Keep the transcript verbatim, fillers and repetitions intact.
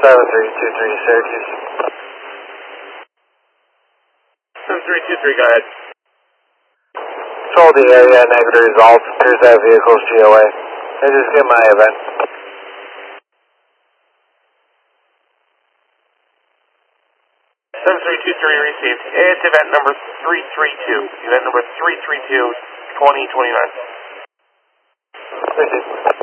seven three two three, Syracuse. seven three two three, go ahead. Control the area, negative results. Appears to have vehicles G O A. I just get my event. seven three two three received. It's event number three three two. Event number three three two, twenty twenty-nine. Received.